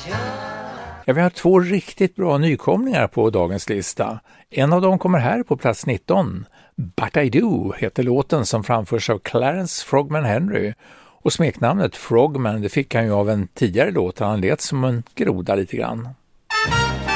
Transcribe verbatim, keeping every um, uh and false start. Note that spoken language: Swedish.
Ja, vi har två riktigt bra nykomlingar på dagens lista. En av dem kommer här på plats nitton. But I Do heter låten som framförs av Clarence Frogman Henry. Och smeknamnet Frogman det fick han ju av en tidigare låt där han lät som en groda lite grann.